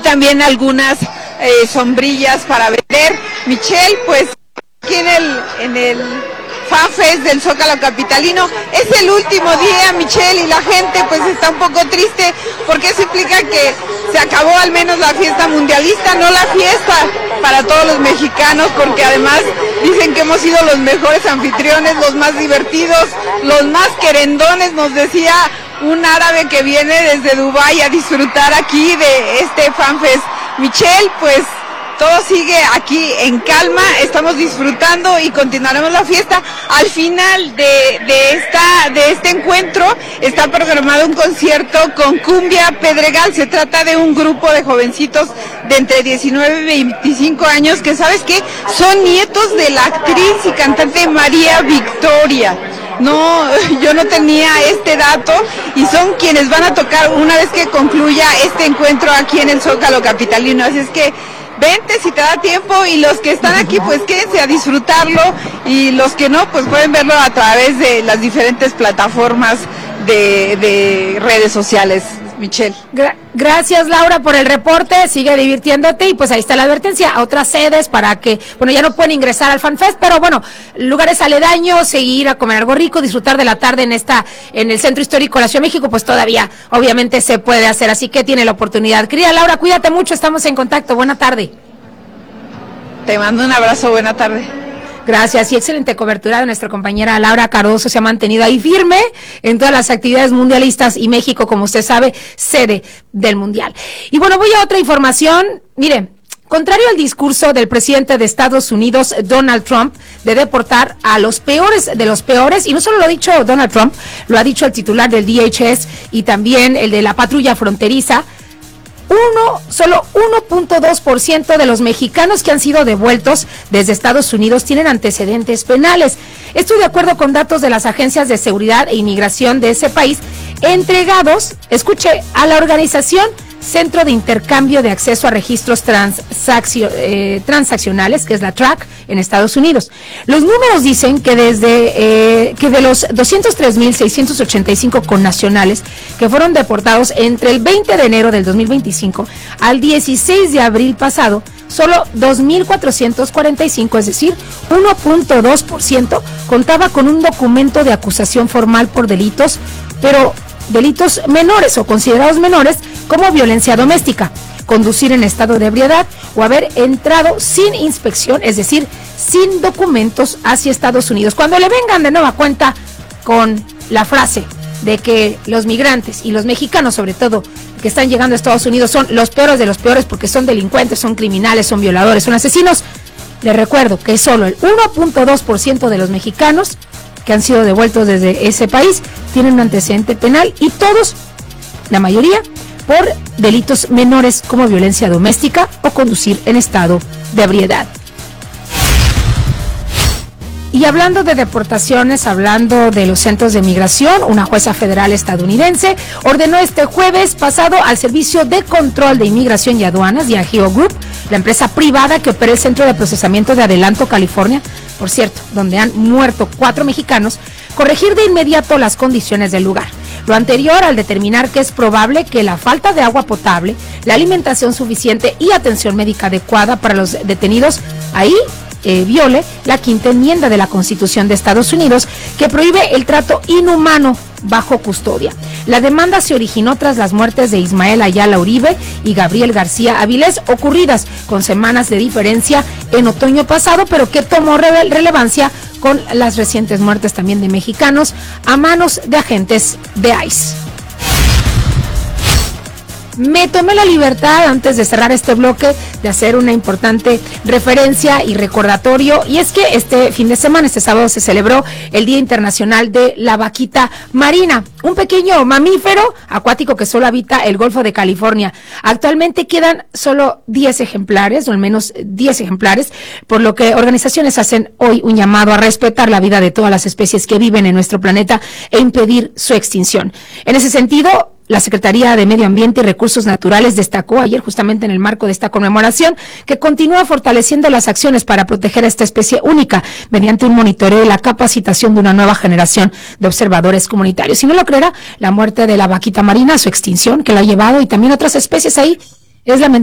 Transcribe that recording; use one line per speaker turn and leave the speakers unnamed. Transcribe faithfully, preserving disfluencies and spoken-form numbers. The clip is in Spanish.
también algunas eh, sombrillas para vender. Michelle, pues aquí en el, en el FanFest del Zócalo Capitalino, es el último día, Michelle, y la gente pues está un poco triste porque eso implica que se acabó al menos la fiesta mundialista, no la fiesta para todos los mexicanos, porque además dicen que hemos sido los mejores anfitriones, los más divertidos, los más querendones, nos decía un árabe que viene desde Dubái a disfrutar aquí de este FanFest. Michelle, pues todo sigue aquí en calma, estamos disfrutando y continuaremos la fiesta. Al final de, de, esta, de este encuentro está programado un concierto con Cumbia Pedregal. Se trata de un grupo de jovencitos de entre diecinueve y veinticinco años que, ¿sabes qué? Son nietos de la actriz y cantante María Victoria. No, yo no tenía este dato y son quienes van a tocar una vez que concluya este encuentro aquí en el Zócalo Capitalino. Así es que vente si te da tiempo, y los que están aquí pues quédense a disfrutarlo, y los que no pues pueden verlo a través de las diferentes plataformas de, de redes sociales. Michelle.
Gra- gracias, Laura, por el reporte, sigue divirtiéndote, y pues ahí está la advertencia a otras sedes para que, bueno, ya no pueden ingresar al FanFest, pero bueno, lugares aledaños, seguir a comer algo rico, disfrutar de la tarde en esta, en el Centro Histórico de la Ciudad de México, pues todavía obviamente se puede hacer, así que tiene la oportunidad. Querida Laura, cuídate mucho, estamos en contacto, buena tarde.
Te mando un abrazo, buena tarde.
Gracias, y excelente cobertura de nuestra compañera Laura Cardoso, se ha mantenido ahí firme en todas las actividades mundialistas, y México, como usted sabe, sede del Mundial. Y bueno, voy a otra información. Mire, contrario al discurso del presidente de Estados Unidos, Donald Trump, de deportar a los peores de los peores, y no solo lo ha dicho Donald Trump, lo ha dicho el titular del D H S y también el de la patrulla fronteriza, Uno, solo uno punto dos por ciento de los mexicanos que han sido devueltos desde Estados Unidos tienen antecedentes penales. Esto de acuerdo con datos de las agencias de seguridad e inmigración de ese país, entregados, escuche, a la organización Centro de Intercambio de Acceso a Registros Transaccio, eh, Transaccionales, que es la TRAC, en Estados Unidos. Los números dicen que desde eh, que de los doscientos tres mil seiscientos ochenta y cinco connacionales que fueron deportados entre el veinte de enero del dos mil veinticinco al dieciséis de abril pasado, solo dos mil cuatrocientos cuarenta y cinco, es decir, uno punto dos por ciento, contaba con un documento de acusación formal por delitos, pero delitos menores o considerados menores, como violencia doméstica, conducir en estado de ebriedad o haber entrado sin inspección, es decir, sin documentos hacia Estados Unidos. Cuando le vengan de nueva cuenta con la frase de que los migrantes y los mexicanos, sobre todo, que están llegando a Estados Unidos son los peores de los peores porque son delincuentes, son criminales, son violadores, son asesinos, les recuerdo que solo el uno punto dos por ciento de los mexicanos que han sido devueltos desde ese país tienen un antecedente penal, y todos, la mayoría, por delitos menores como violencia doméstica o conducir en estado de ebriedad. Y hablando de deportaciones, hablando de los centros de migración, una jueza federal estadounidense ordenó este jueves pasado al Servicio de Control de Inmigración y Aduanas, Diageo Group, la empresa privada que opera el Centro de Procesamiento de Adelanto, California, por cierto, donde han muerto cuatro mexicanos, corregir de inmediato las condiciones del lugar. Lo anterior al determinar que es probable que la falta de agua potable, la alimentación suficiente y atención médica adecuada para los detenidos ahí Eh, viole la quinta enmienda de la Constitución de Estados Unidos, que prohíbe el trato inhumano bajo custodia. La demanda se originó tras las muertes de Ismael Ayala Uribe y Gabriel García Avilés, ocurridas con semanas de diferencia en otoño pasado, pero que tomó rele- relevancia con las recientes muertes también de mexicanos a manos de agentes de ICE. Me tomé la libertad, antes de cerrar este bloque, de hacer una importante referencia y recordatorio, y es que este fin de semana, este sábado, se celebró el Día Internacional de la Vaquita Marina, un pequeño mamífero acuático que solo habita el Golfo de California. Actualmente quedan solo diez ejemplares, o al menos diez ejemplares, por lo que organizaciones hacen hoy un llamado a respetar la vida de todas las especies que viven en nuestro planeta e impedir su extinción. En ese sentido, la Secretaría de Medio Ambiente y Recursos Naturales destacó ayer, justamente en el marco de esta conmemoración, que continúa fortaleciendo las acciones para proteger a esta especie única mediante un monitoreo y la capacitación de una nueva generación de observadores comunitarios. Si no lo creerá, la muerte de la vaquita marina, su extinción, que la ha llevado, y también otras especies ahí, es lamentable.